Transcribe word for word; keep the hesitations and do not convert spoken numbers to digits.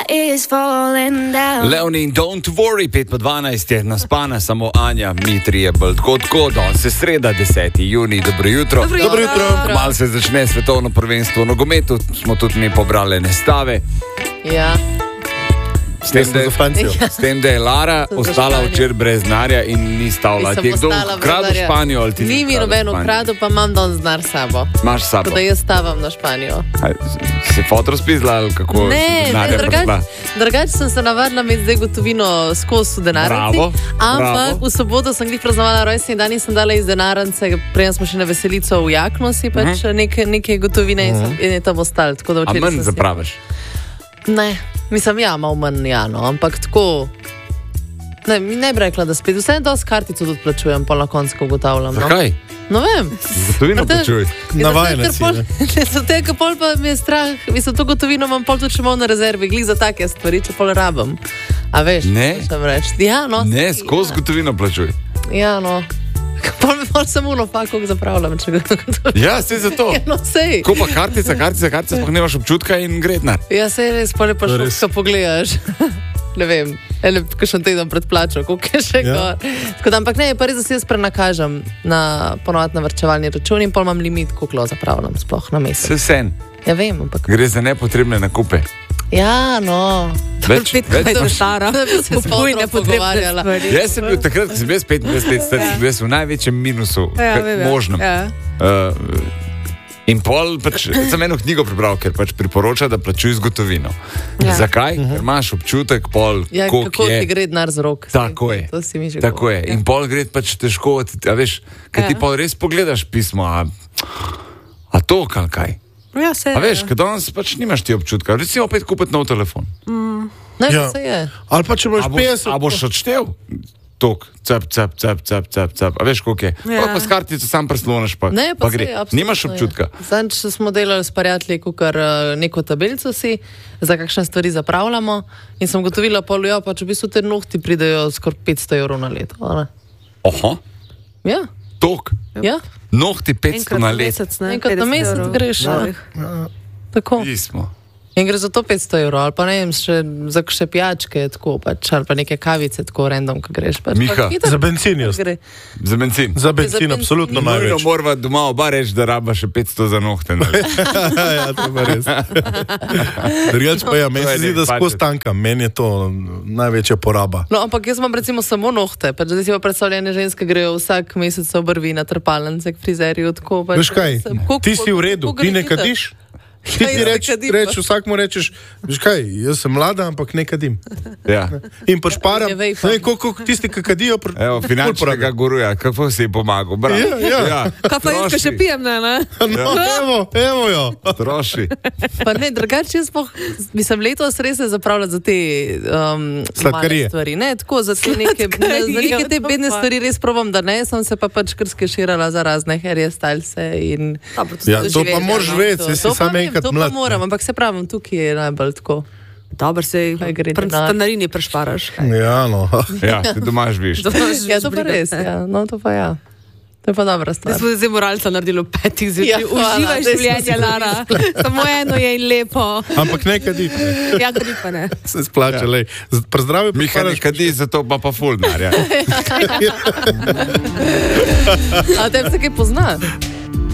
is falling down. Leonie in Don't Worry, pet po dvanajst je naspana, samo Anja, mi trije bolj tako, tako, danes je sreda, deseti junij, dobro jutro. Dobro jutro. Dobro jutro. Malo se začne svetovno prvenstvo v nogometu, smo tudi mi pobrali nestave. Ja. S tem, da je, s tem, da je Lara ostala včeraj brez denarja in ni stavila. Ti je kdo ukradel Španijo ali ti ni? Ni mi noben ukradel, pa imam danes denar s sabo. Imaš s sabo? Tako da jaz stavam na Španijo. Aj, si foto razpizla ali kako? Ne, ne, drugače drugač sem se navadila imeti zdaj gotovino skozi v denarnici. Bravo, ampak bravo. V soboto sem glih praznovala rojstni dan in sem dala iz denarnice, prej smo šli na veselico v Jaknosi, pač uh-huh. nekaj, nekaj gotovine uh-huh. in je tam ostalo. A manj zapraviš? Ne, mislim, ja, malo manj, ja, no, ampak tako, ne, ne bi rekla, da spet, vse to s kartico tudi plačujem, pa na koncu ugotavljam. No. Zakaj? No vem. Gotovino plačuj. Navajena si, ne? Zato tega pol pa mi je strah, mislim, to gotovino imam pol tudi še malo na rezervi, glih za take stvari, če pol rabim. A veš, ne? Sem reči. Ja, no. Ne, skozi gotovino plačuj. Ja, no. Pol, pol sem uno pa, koliko zapravljam, če ga gotovino. Ja, sej za to. Ja, no, sej. Ko pa kartica, kartica, kartica, sploh nemaš občutka in gre denar. Ja, sej res, pol je pa šlo, ko pogledaš. Ne vem, ali kakšen teden predplačal, koliko je še ja. Gor. Tako da, ampak ne, pa res, da se jaz prenakažem na ponovno na vrčevalni račun in pol imam limit, koliko zapravljam sploh na mesec. Se sen. Ja, vem, ampak... Gre za nepotrebne nakupe. Ja, no. Več, več to stara. Da bi se spoj nepotrebne. Jaz sem bil takrat, ko sem bil petindvajset let star, sem bil v največjem minusu, ja, vem, možnem. Ja. Uh, in pol, pač, sem eno knjigo prebral, ker pač priporoča, da plačuj z gotovino. Ja. Zakaj? Uh-huh. Ker imaš občutek, pol, ja, kako je. Ti gre denar z rok. Tako je. To si mi že Tako je. In pol gre pač težko, a veš, kad ja. Ti pol res pogledaš pismo, a, a to, kaj kaj? Ja, se, a veš, kad danes pač nimaš ti občutka. Recimo opet kupiti nov telefon. Mm. Ne, ja. Se je. Ali pa če boš a boš, petdeset... A boš odštev? Tok, cep, cep, cep, cep, cep, cep. A veš, koliko je? Ja. Pa, pa s kartico sam presloniš, pa, ne, pa, pa gre. Se, nimaš občutka. Zanč smo delali s prijatelji, kukar neko tabelico si, za kakšne stvari zapravljamo in sem gotovila pol, ja, pa če v bistvu te nohti pridejo skoraj petsto evrov na leto. Oho. Ja. Tok. Ja. Nohti petsto na leto. Enkrat na mesec greš. Ja. Tako. Pismo. In gre za to petsto evrov, ali pa ne vem, še za še pijačke, tako, pač, ali pa neke kavice, tako random, ko greš. Pač, Miha, pa, za benzin jaz. Za benzin. Za benzin, absolutno največ. Nujno morava doma oba reči, da raba še petsto za nohte. Ja, to pa res. Drugač pa ja, meni se zdi, da skozi tanka, meni je to največja poraba. No, ampak jaz imam recimo samo nohte, pač zdaj si pa predstavljene ženske grejo vsak mesec obrvi na trpalnice k frizerju, tako pač. Veš kaj, ti si v redu, ti ne kadiš? Ti ti reč, reč, vsak mu rečeš, veš kaj, jaz sem mlada, ampak ne kadim. Ja. In pač param, ne vem, koliko tisti, ki kadijo... Pr- Evo, finančnega guruja, kako si je pomagal, bravo. Ja, ja. Ja. Kaj pa jaz, ko še pijem, ne, ne? No, ja. evo, evo jo. Troši. Pa ne, drugače jaz poh, mislim, letos res se zapravljati za te um, male stvari, ne, tako, za te neke, ne, za neke te bedne stvari res probam, da ne, sem se pa pač kar skeširala za razne hairstylese in... Ja, to pa moraš vedeti, si same to pa moram, ampak se pravim, tukaj je najbolj tako. Dobar se stanarini prešparaš. Ja, no. Ja, ti domaš viš. Ja, to pa res, ja. No, to pa ja. To je pa dobra stvar. Jaz smo zdaj moralca naredili v petih zjutraj. Ja, uživaj življenje, Lara. Samo eno je in lepo. Ampak ne kadi. Ja, kadi pa ne. Se splača, ja. Lej. Prezdravi pa Miha ne kadi, zato pa pa ful denarja. A tebi se kaj pozna?